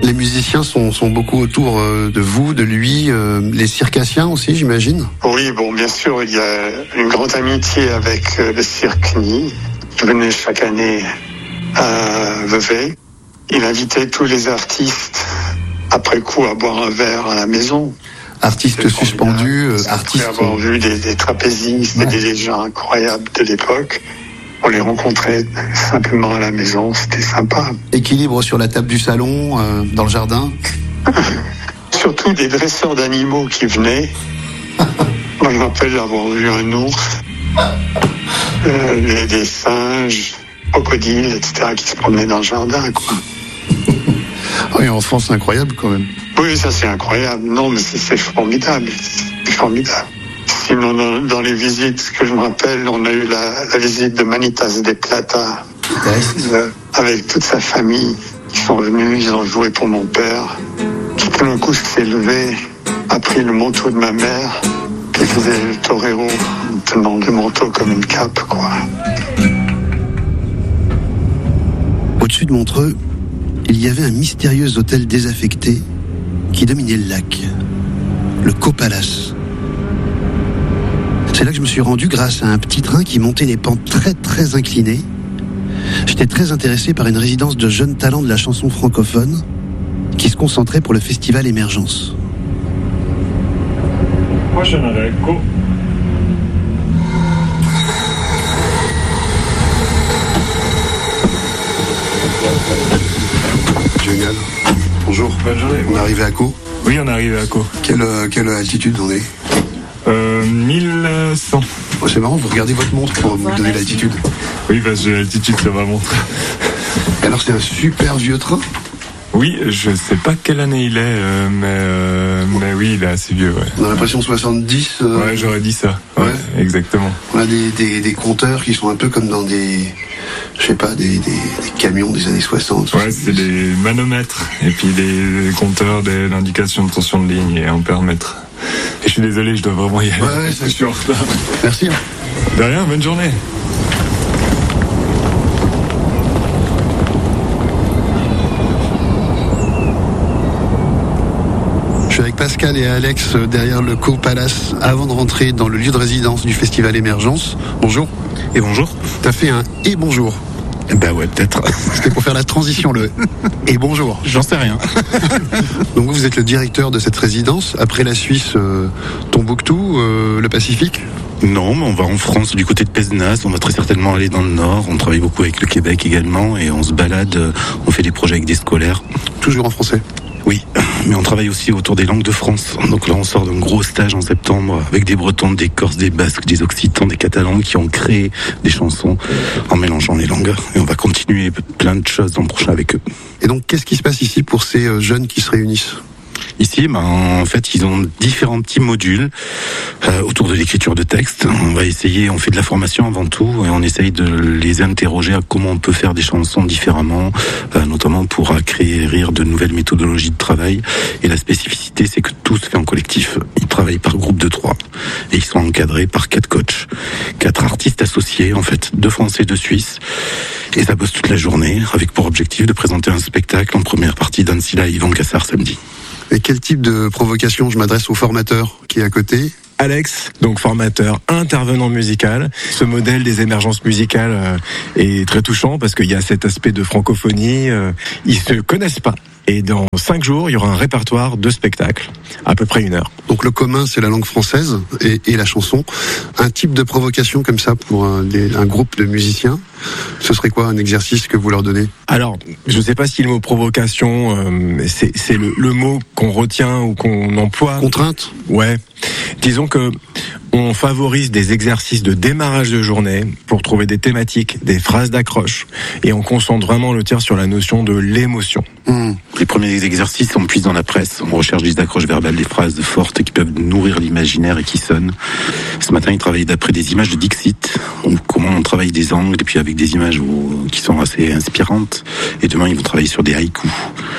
Les musiciens sont beaucoup autour de vous, de lui, les circassiens aussi, j'imagine. Oui, bon, bien sûr, il y a une grande amitié avec le cirque Nid. Je venais chaque année à Vevey. Il invitait tous les artistes, après coup, à boire un verre à la maison. Artistes suspendus, artistes. Après avoir vu des trapézistes et des gens incroyables de l'époque, on les rencontrait simplement à la maison, c'était sympa. Équilibre sur la table du salon, dans le jardin. Surtout des dresseurs d'animaux qui venaient. Moi, je me rappelle avoir vu un ours, des singes, crocodiles, etc., qui se promenaient dans le jardin, quoi. Oui, en France, c'est incroyable quand même. Oui, ça c'est incroyable. Non, mais c'est formidable. C'est formidable. Sinon, dans les visites que je me rappelle, on a eu la visite de Manitas de Plata, avec toute sa famille. Ils sont venus, ils ont joué pour mon père. Tout d'un coup, s'est levé, a pris le manteau de ma mère, qui faisait le torero, en tenant le manteau comme une cape, quoi. Au-dessus de Montreux, il y avait un mystérieux hôtel désaffecté qui dominait le lac, le Copalace. C'est là que je me suis rendu grâce à un petit train qui montait des pentes très très inclinées. J'étais très intéressé par une résidence de jeunes talents de la chanson francophone qui se concentrait pour le festival Émergence. Prochaine arrêt, go. Génial. Bonjour. Bonne journée. On est arrivé à Caux. Oui, on est arrivé à Caux. Quelle altitude on est 1100. Oh, c'est marrant, vous regardez votre montre pour me donner l'altitude. Oui, parce que l'altitude, c'est ma montre. Alors c'est un super vieux train. Oui, je sais pas quelle année il est, mais oui, il est assez vieux, ouais. On a l'impression 70. Ouais, j'aurais dit ça. Ouais, exactement. On a des compteurs qui sont un peu comme dans des camions des années 60. Ouais, c'est des manomètres et puis des compteurs d'indication de tension de ligne et ampèremètre. Et je suis désolé, je dois vraiment y aller. Ouais, je suis en retard. Merci. De rien, bonne journée. Je suis avec Pascal et Alex derrière le Copalace avant de rentrer dans le lieu de résidence du festival Émergence. Bonjour. Et bonjour. T'as fait un et bonjour. Bah ouais, peut-être. C'était pour faire la transition, le et bonjour. J'en sais rien. Donc vous êtes le directeur de cette résidence. Après la Suisse, Tombouctou, le Pacifique? Non, mais on va en France du côté de Pézenas. On va très certainement aller dans le Nord. On travaille beaucoup avec le Québec également et on se balade. On fait des projets avec des scolaires. Toujours en français? Oui, mais on travaille aussi autour des langues de France. Donc là, on sort d'un gros stage en septembre avec des Bretons, des Corses, des Basques, des Occitans, des Catalans qui ont créé des chansons en mélangeant les langues. Et on va continuer plein de choses l'an prochain avec eux. Et donc, qu'est-ce qui se passe ici pour ces jeunes qui se réunissent? Ici, en fait, ils ont différents petits modules autour de l'écriture de texte. On fait de la formation avant tout, et on essaye de les interroger à comment on peut faire des chansons différemment, notamment pour acquérir de nouvelles méthodologies de travail. Et la spécificité, c'est que tout se fait en collectif. Ils travaillent par groupe de 3, et ils sont encadrés par 4 coachs, 4 artistes associés, en fait, 2 Français, 2 Suisses. Et ça bosse toute la journée, avec pour objectif de présenter un spectacle en première partie d'Ancilla et Yvan Cassard samedi. Et quel type de provocation? Je m'adresse au formateur qui est à côté. Alex, donc formateur, intervenant musical. Ce modèle des émergences musicales est très touchant parce qu'il y a cet aspect de francophonie. Ils se connaissent pas. Et dans 5 jours, il y aura un répertoire de spectacles, à peu près 1 heure. Donc le commun, c'est la langue française et la chanson. Un type de provocation comme ça pour un groupe de musiciens, ce serait quoi un exercice que vous leur donnez? Alors, je ne sais pas si le mot provocation, c'est le mot qu'on retient ou qu'on emploie. Contrainte? Ouais. Disons que on favorise des exercices de démarrage de journée pour trouver des thématiques, des phrases d'accroche, et on concentre vraiment le tir sur la notion de l'émotion. Les premiers exercices, on puise dans la presse, on recherche des accroches verbales, des phrases fortes qui peuvent nourrir l'imaginaire et qui sonnent. Ce matin, ils travaillent d'après des images de Dixit, comment on travaille des angles, et puis avec des images qui sont assez inspirantes. Et demain, ils vont travailler sur des haïkus.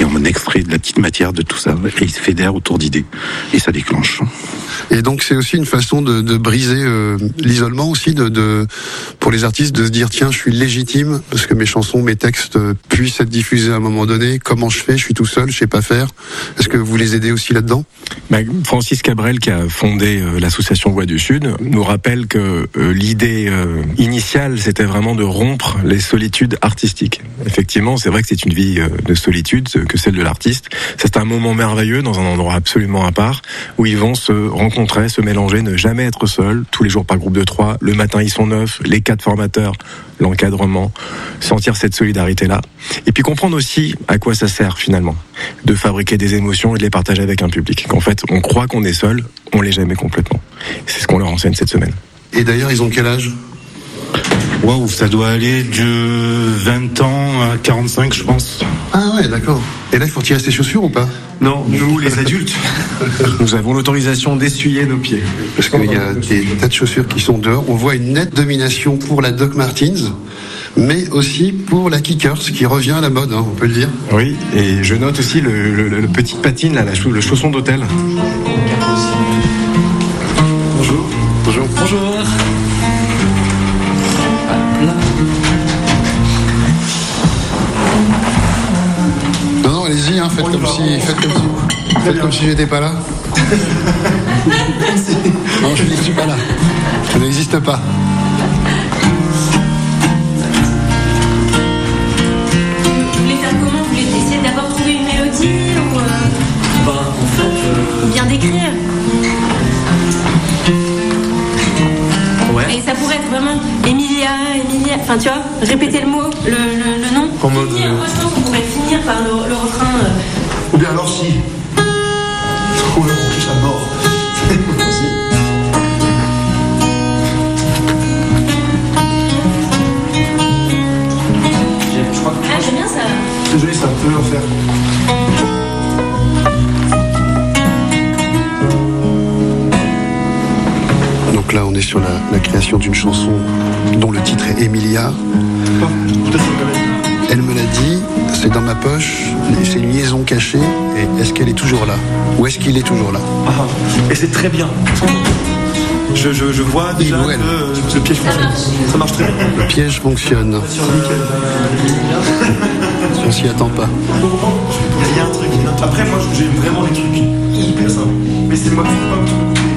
et on extrait de la petite matière de tout ça, et ils se fédèrent autour d'idées, et ça déclenche. Et donc c'est aussi une façon de briser l'isolement aussi, pour les artistes, de se dire tiens, je suis légitime parce que mes chansons, mes textes puissent être diffusés à un moment donné. Comment je fais ? Je suis tout seul, je sais pas faire. Est-ce que vous les aidez aussi là-dedans ? Francis Cabrel, qui a fondé l'association Voix du Sud, nous rappelle que l'idée initiale, c'était vraiment de rompre les solitudes artistiques. Effectivement, c'est vrai que c'est une vie de solitude que celle de l'artiste. C'est un moment merveilleux dans un endroit absolument à part où ils vont se rencontrer, se mélanger, ne jamais être seuls, tous les jours par groupe de 3. Le matin, ils sont 9, les 4 formateurs, l'encadrement, sentir cette solidarité-là. Et puis comprendre aussi à quoi ça sert finalement, de fabriquer des émotions et de les partager avec un public. Qu'en fait, on croit qu'on est seul, on l'est jamais complètement. C'est ce qu'on leur enseigne cette semaine. Et d'ailleurs, ils ont quel âge ? Waouh, ça doit aller de 20 ans à 45, je pense. Ah ouais, d'accord. Et là, il faut tirer ses chaussures ou pas ? Non, nous, les adultes, nous avons l'autorisation d'essuyer nos pieds. Parce qu'il y a des tas de chaussures qui sont dehors. On voit une nette domination pour la Doc Martens, mais aussi pour la Kickers, qui revient à la mode, on peut le dire. Oui, et je note aussi le petit patine, là, le chausson d'hôtel. Bonjour. Bonjour. Bonjour. Non, allez-y, faites comme si j'étais pas là. Non, je ne suis pas là. Je n'existe pas. Vous voulez faire comment ? Vous voulez essayer d'abord trouver une mélodie ou En fait... bien d'écrire ? Ouais. Et ça pourrait être vraiment Emilia, enfin tu vois, répéter le mot, le nom. En mode... Moi je pense qu'on pourrait finir par le refrain. Ou bien alors si... Oh là, on touche à mort. Je crois que... Ah, j'aime bien ça. Désolé, ça peut en faire. Donc là, on est sur la création d'une chanson dont le titre est Emilia. Elle me l'a dit, c'est dans ma poche, c'est une liaison cachée, et est-ce qu'elle est toujours là ? Ou est-ce qu'il est toujours là ? Et c'est très bien. Je vois déjà que le piège fonctionne. Ça marche très bien. Le piège fonctionne. On s'y attend pas. Il y a un truc. Après, moi, j'ai vraiment des trucs hyper simples. Mais c'est moi qui ne pas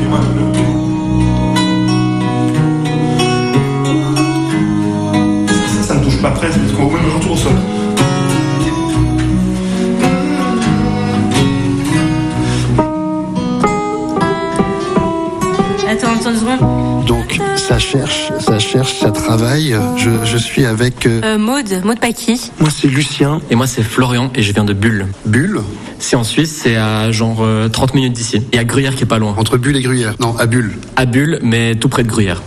ça ne touche pas presque, parce qu'on voit même le retour au sol. Attends une seconde. Donc, ça cherche, ça travaille. Je suis avec... Maud Paquis. Moi, c'est Lucien. Et moi, c'est Florian, et je viens de Bulle. Bulle ? C'est en Suisse, c'est à genre 30 minutes d'ici. Et à Gruyère qui est pas loin. Entre Bulle et Gruyère. Non, à Bulle. À Bulle, mais tout près de Gruyère.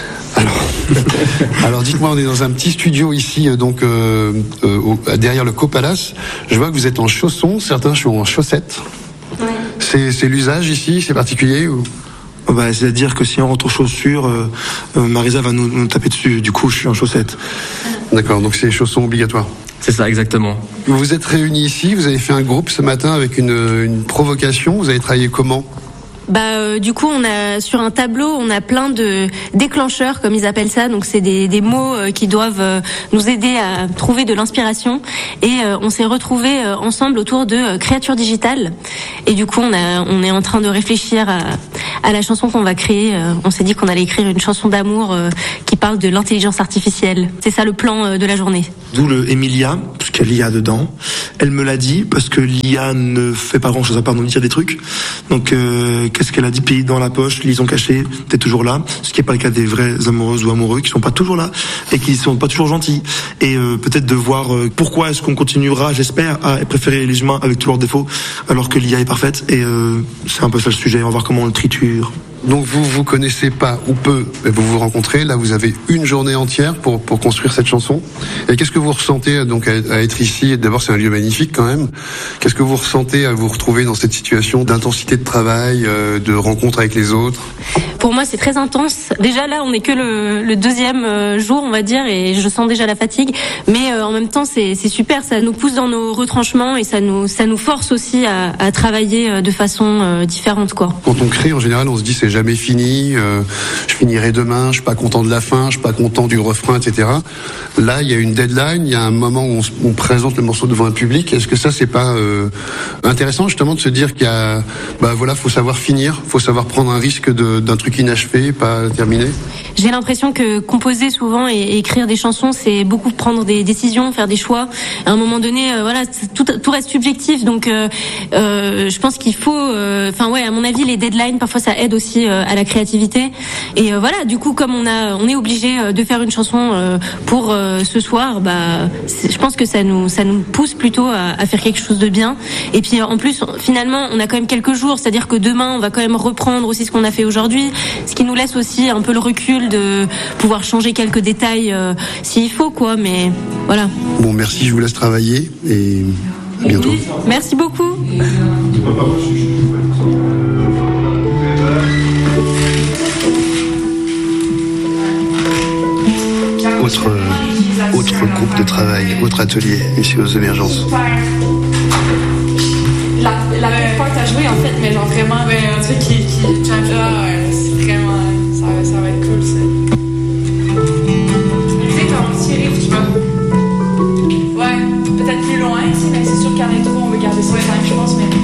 Alors dites-moi, on est dans un petit studio ici, donc derrière le Copalace. Je vois que vous êtes en chaussons, certains sont en chaussettes. Ouais. C'est l'usage ici, c'est particulier ou... C'est-à-dire que si on rentre aux chaussures, Marisa va nous taper dessus. Du coup, je suis en chaussettes. D'accord, donc c'est les chaussons obligatoires. C'est ça, exactement. Vous vous êtes réunis ici, vous avez fait un groupe ce matin avec une provocation. Vous avez travaillé comment ? Du coup, on a sur un tableau, on a plein de déclencheurs, comme ils appellent ça. Donc, c'est des mots qui doivent nous aider à trouver de l'inspiration. Et on s'est retrouvés ensemble autour de créatures digitales. Et du coup, on est en train de réfléchir à la chanson qu'on va créer. On s'est dit qu'on allait écrire une chanson d'amour qui parle de l'intelligence artificielle. C'est ça le plan de la journée. D'où le Emilia, parce qu'il y a l'IA dedans. Elle me l'a dit, parce que l'IA ne fait pas grand-chose à part nous dire des trucs. Donc, qu'est-ce qu'elle a dit? Pays dans la poche, liaison cachée, t'es toujours là. Ce qui n'est pas le cas des vraies amoureuses ou amoureux qui sont pas toujours là et qui sont pas toujours gentils. Et peut-être de voir pourquoi est-ce qu'on continuera, j'espère, à préférer les humains avec tous leurs défauts alors que l'IA est parfaite. Et c'est un peu ça le sujet. On va voir comment on le triture. Donc vous connaissez pas ou peu, mais vous vous rencontrez. Là, vous avez une journée entière pour construire cette chanson. Et qu'est-ce que vous ressentez donc à être ici? D'abord, c'est un lieu magnifique quand même. Qu'est-ce que vous ressentez à vous retrouver dans cette situation d'intensité de travail, de rencontre avec les autres? Pour moi, c'est très intense. Déjà là, on n'est que le deuxième jour, on va dire, et je sens déjà la fatigue. Mais en même temps, c'est super. Ça nous pousse dans nos retranchements et ça nous force aussi à travailler de façon différente, quoi. Quand on crée, en général, on se dit c'est jamais fini. Je finirai demain. Je suis pas content de la fin. Je suis pas content du refrain, etc. Là, il y a une deadline. Il y a un moment où on présente le morceau devant un public. Est-ce que ça, c'est pas intéressant justement de se dire qu'il y a, faut savoir finir, faut savoir prendre un risque d'un truc inachevé, pas terminé? J'ai l'impression que composer souvent et écrire des chansons, c'est beaucoup prendre des décisions, faire des choix. À un moment donné, tout reste subjectif. Donc, je pense qu'il faut, à mon avis, les deadlines parfois ça aide aussi à la créativité. Et du coup, comme on est obligé de faire une chanson pour ce soir, je pense que ça nous pousse plutôt à faire quelque chose de bien. Et puis en plus, finalement, on a quand même quelques jours, c'est-à-dire que demain, on va quand même reprendre aussi ce qu'on a fait aujourd'hui, ce qui nous laisse aussi un peu le recul de pouvoir changer quelques détails s'il faut, quoi. Mais voilà. Bon, merci, je vous laisse travailler et à bientôt. Oui, merci beaucoup. Autre groupe de travail, autre atelier ici aux Émergences. La même part à jouer en fait, mais genre vraiment un truc qui c'est vraiment ça va être cool ça. Musique en petit riff, tu vois. Ouais, peut-être plus loin ici, mais c'est sûr qu'en intro on veut garder ça simple, je pense, mais